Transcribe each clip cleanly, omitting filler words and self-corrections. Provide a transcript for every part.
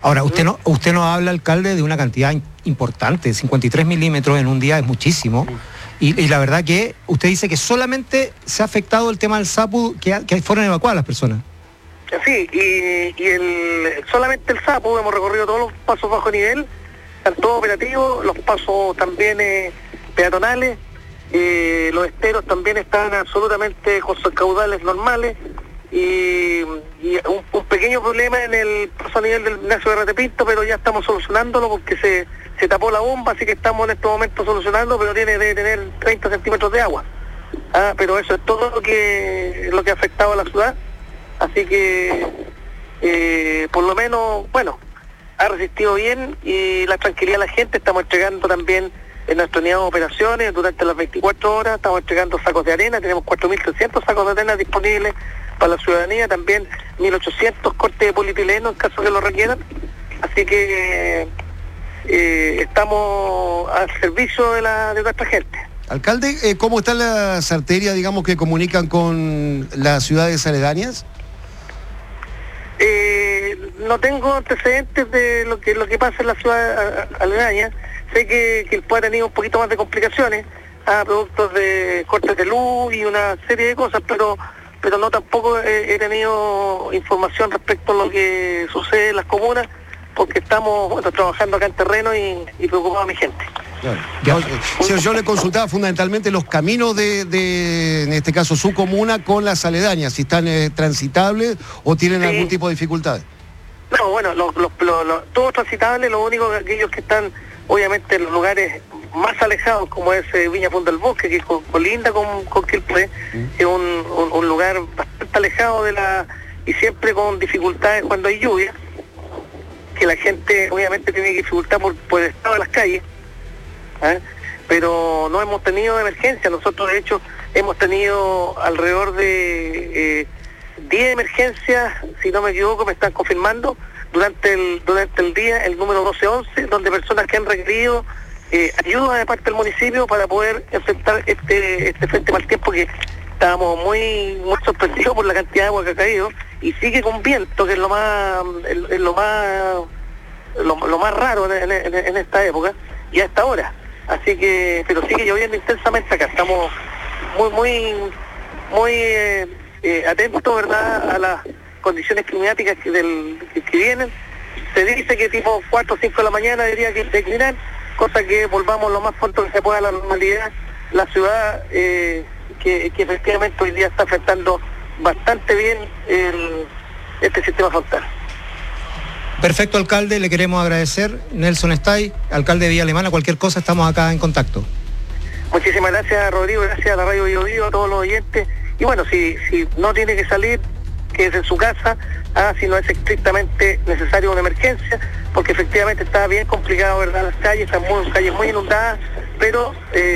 Ahora, usted no habla, alcalde, de una cantidad importante, 53 milímetros en un día es muchísimo. Y la verdad que usted dice que solamente se ha afectado el tema del Sapu, que fueron evacuadas las personas. Sí, solamente el Sapu, hemos recorrido todos los pasos bajo nivel, están todos operativos, los pasos también peatonales, los esteros también están absolutamente con sus caudales normales, y un pequeño problema en el paso a nivel del Ignacio Garrate Pinto, pero ya estamos solucionándolo porque se tapó la bomba, así que estamos en este momento solucionando, pero debe tener 30 centímetros de agua. Pero eso es todo lo que ha afectado a la ciudad, así que por lo menos, bueno, ha resistido bien y la tranquilidad de la gente. Estamos entregando también en nuestras unidades de operaciones durante las 24 horas, estamos entregando sacos de arena, tenemos 4.300 sacos de arena disponibles para la ciudadanía, también 1.800 cortes de polietileno en caso que lo requieran, así que estamos al servicio de nuestra gente. Alcalde, ¿cómo están las arterias, digamos, que comunican con las ciudades aledañas? No tengo antecedentes de lo que pasa en la ciudad aledaña. Sé que el PUA ha tenido un poquito más de complicaciones, productos de cortes de luz y una serie de cosas, pero no, tampoco he tenido información respecto a lo que sucede en las comunas, porque estamos trabajando acá en terreno y preocupados a mi gente. Claro. Yo le consultaba fundamentalmente los caminos de en este caso, su comuna con las aledañas, si están transitables o tienen algún tipo de dificultades. No, bueno, todo transitable, lo único que aquellos que están, obviamente, en los lugares más alejados, como es Viña Punta del Bosque, que colinda con Quilpué, es un lugar bastante alejado y siempre con dificultades cuando hay lluvia, que la gente obviamente tiene dificultad por el estado de las calles, pero no hemos tenido emergencia. Nosotros, de hecho, hemos tenido alrededor de 10 emergencias, si no me equivoco, me están confirmando, durante el día, el número 1211, donde personas que han requerido ayuda de parte del municipio para poder enfrentar este frente mal tiempo, que estábamos muy sorprendidos por la cantidad de agua que ha caído, y sigue con viento, que es lo más raro en esta época y a esta hora. Así que, pero sigue lloviendo intensamente acá. Estamos muy atentos, ¿verdad?, a las condiciones climáticas que vienen. Se dice que tipo 4 o 5 de la mañana debería declinar, cosa que volvamos lo más pronto que se pueda a la normalidad. La ciudad que efectivamente hoy día está afectando bastante bien este sistema frontal. Perfecto, alcalde, le queremos agradecer. Nelson Stay, alcalde de Villa Alemana, cualquier cosa estamos acá en contacto. Muchísimas gracias, Rodrigo, gracias a la Radio Bio Bio, a todos los oyentes. Y bueno, si no tiene que salir, quédese en su casa, si no es estrictamente necesario una emergencia, porque efectivamente está bien complicado, ¿verdad? Las calles están calles muy inundadas, pero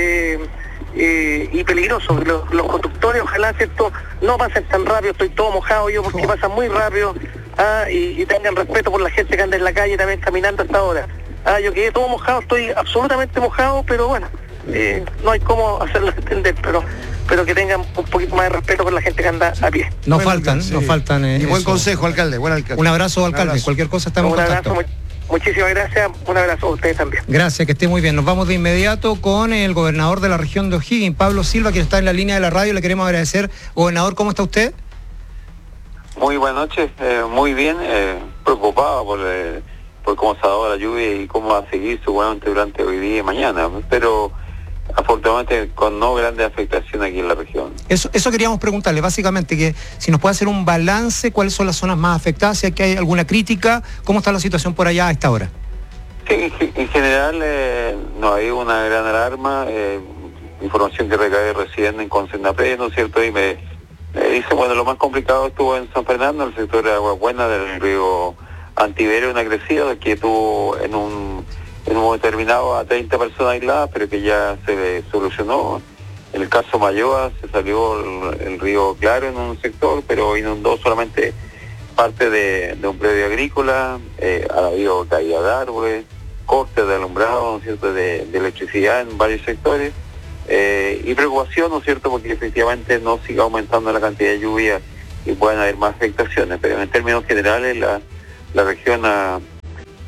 y peligroso. Los conductores, ojalá, ¿cierto?, no pasen tan rápido. Estoy todo mojado yo porque pasan muy rápido, y tengan respeto por la gente que anda en la calle también caminando hasta ahora. Yo quedé todo mojado, estoy absolutamente mojado, pero bueno, no hay cómo hacerlo entender, pero que tengan un poquito más de respeto por la gente que anda a pie. Nos faltan. Y buen consejo, alcalde, buen alcalde. Un abrazo, alcalde. Cualquier cosa estamos en contacto. Muchísimas gracias, un abrazo a ustedes también. Gracias, que esté muy bien. Nos vamos de inmediato con el gobernador de la región de O'Higgins, Pablo Silva, quien está en la línea de la radio. Le queremos agradecer. Gobernador, ¿cómo está usted? Muy buenas noches, muy bien, preocupado por cómo se ha dado la lluvia y cómo va a seguir seguramente durante hoy día y mañana, pero afortunadamente con no grandes afectaciones aquí en la región. Eso queríamos preguntarle, básicamente, que si nos puede hacer un balance, cuáles son las zonas más afectadas, si aquí hay alguna crítica, cómo está la situación por allá a esta hora. Sí, en general no hay una gran alarma, información que recae recién en Concenapé, ¿no es cierto? Y me dice, bueno, lo más complicado estuvo en San Fernando, el sector de Agua Buena del río Antiverio, una crecida que tuvo en un momento determinado a 30 personas aisladas, pero que ya se solucionó. En el caso Mayoa se salió el río Claro en un sector, pero inundó solamente parte de un predio agrícola. Ha habido caída de árboles, cortes de alumbrado, ¿no es cierto?, de electricidad en varios sectores. Y preocupación, ¿no es cierto?, porque efectivamente no siga aumentando la cantidad de lluvia y puedan haber más afectaciones, pero en términos generales la región ha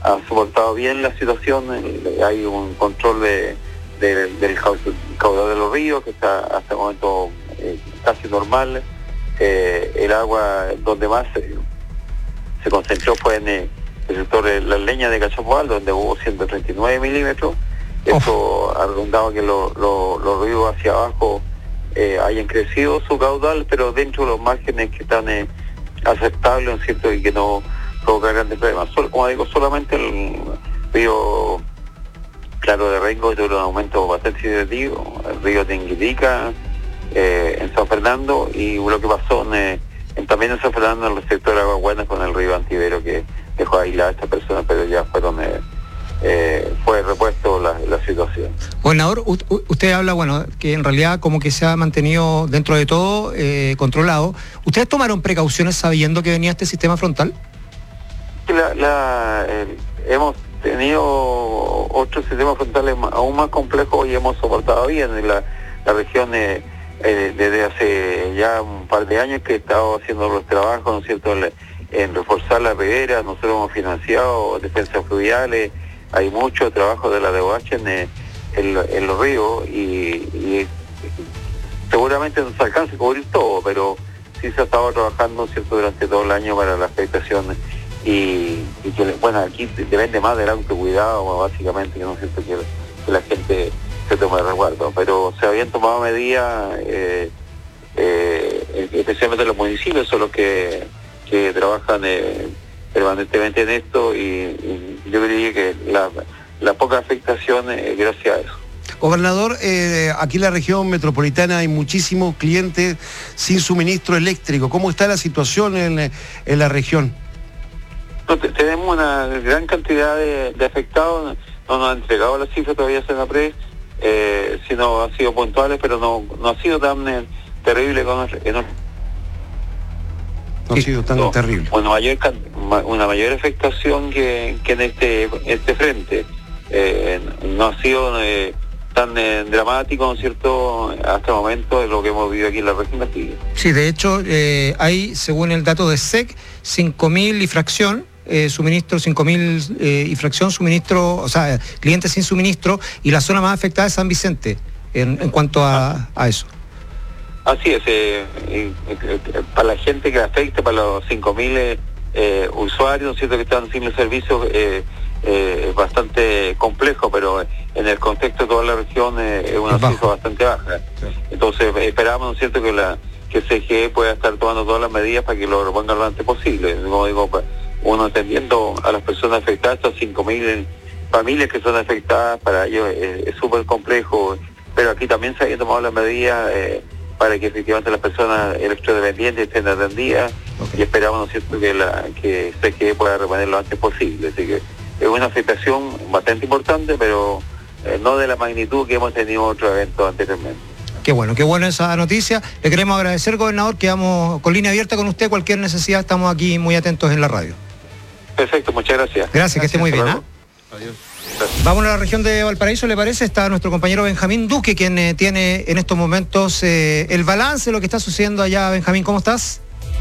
ha soportado bien la situación. Hay un control del caudal de los ríos que está hasta el momento casi normal. El agua donde más se concentró fue en el sector de la leña de Cachapoal, donde hubo 139 milímetros. Eso ha redundado que los ríos hacia abajo hayan crecido su caudal, pero dentro de los márgenes que están aceptables, ¿no es cierto?, y que no provoca grandes problemas. Como digo, solamente el río Claro de Rengo tuvo un aumento bastante significativo, el río Tinguitica, en San Fernando, y lo que pasó también en San Fernando, en el sector de Aguas Buenas, con el río Antivero, que dejó aislada a estas personas, pero ya fue repuesto la situación. Gobernador, usted habla, bueno, que en realidad como que se ha mantenido dentro de todo controlado. ¿Ustedes tomaron precauciones sabiendo que venía este sistema frontal? Hemos tenido otros sistemas frontales aún más complejos y hemos soportado bien la región desde hace ya un par de años que he estado haciendo los trabajos, ¿no es cierto?, en reforzar la ribera. Nosotros hemos financiado defensas fluviales, hay mucho trabajo de la DOH en los ríos y seguramente no se alcanza a cubrir todo, pero sí se ha estado trabajando, ¿cierto?, durante todo el año para la afectación y que, bueno, aquí depende más del autocuidado, básicamente, que no es cierto que la gente se tome de resguardo, pero se habían tomado medidas, especialmente los municipios son los que trabajan permanentemente en esto, y yo diría que la poca afectación es gracias a eso. Gobernador, aquí en la región metropolitana hay muchísimos clientes sin suministro eléctrico. ¿Cómo está la situación en la región? No, tenemos una gran cantidad de afectados. No nos han entregado las cifras todavía Senapred, sino han sido puntuales, pero no ha sido tan terrible como no ha sido tan terrible. Bueno, una mayor afectación que en este frente. No ha sido tan dramático, ¿no es cierto?, hasta el momento de lo que hemos vivido aquí en la región de Astilla. Sí, de hecho, hay, según el dato de SEC, 5.000 y fracción, suministro, 5.000 y fracción suministro, o sea, clientes sin suministro, y la zona más afectada es San Vicente, en cuanto a eso. Así es, para la gente que afecta, para los 5.000 usuarios, ¿no es cierto?, que están sin el servicio, es bastante complejo, pero en el contexto de toda la región es una cifra bastante baja. Sí. Entonces esperamos, ¿no es cierto?, que CGE pueda estar tomando todas las medidas para que lo repongan lo antes posible. Como digo, uno atendiendo a las personas afectadas, estas 5.000 familias que son afectadas, para ellos es súper complejo, pero aquí también se habían tomado las medidas para que efectivamente las personas electrodependientes estén atendidas, y esperamos, ¿no es cierto?, que CGE pueda reponer lo antes posible. Así que es una afectación bastante importante, pero no de la magnitud que hemos tenido en otros eventos anteriormente. Qué bueno esa noticia. Le queremos agradecer, gobernador, quedamos con línea abierta con usted. Cualquier necesidad, estamos aquí muy atentos en la radio. Perfecto, muchas gracias. Gracias, que esté muy bien. Adiós. Vamos a la región de Valparaíso, ¿le parece? Está nuestro compañero Benjamín Duque, quien tiene en estos momentos el balance de lo que está sucediendo allá. Benjamín, ¿cómo estás?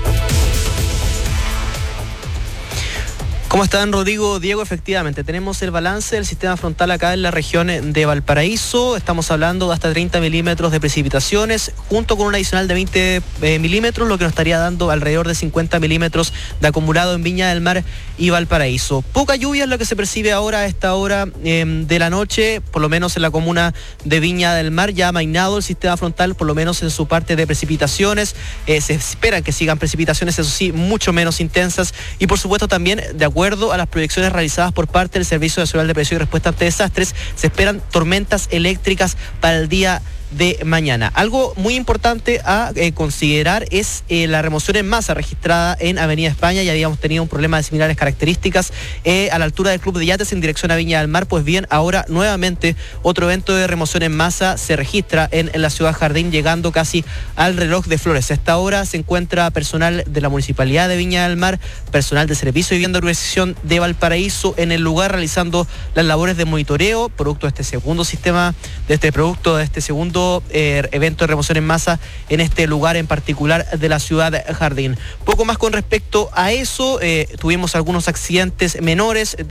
¿Cómo están, Rodrigo? Diego, efectivamente, tenemos el balance del sistema frontal acá en la región de Valparaíso. Estamos hablando de hasta 30 milímetros de precipitaciones, junto con un adicional de 20 milímetros, lo que nos estaría dando alrededor de 50 milímetros de acumulado en Viña del Mar y Valparaíso. Poca lluvia es lo que se percibe ahora a esta hora de la noche, por lo menos en la comuna de Viña del Mar. Ya ha amainado el sistema frontal, por lo menos en su parte de precipitaciones. Se esperan que sigan precipitaciones, eso sí, mucho menos intensas, y por supuesto también, de acuerdo a las proyecciones realizadas por parte del Servicio Nacional de Prevención y Respuesta ante Desastres, se esperan tormentas eléctricas para el día de mañana. Algo muy importante a considerar es la remoción en masa registrada en Avenida España. Ya habíamos tenido un problema de similares características a la altura del Club de Yates en dirección a Viña del Mar. Pues bien, ahora nuevamente otro evento de remoción en masa se registra en la ciudad Jardín, llegando casi al reloj de Flores. A esta hora se encuentra personal de la Municipalidad de Viña del Mar, personal de Servicio de Vivienda y Urbanización de Valparaíso en el lugar, realizando las labores de monitoreo, producto de este segundo sistema, de este segundo evento de remoción en masa en este lugar en particular de la ciudad Jardín. Poco más con respecto a eso, tuvimos algunos accidentes menores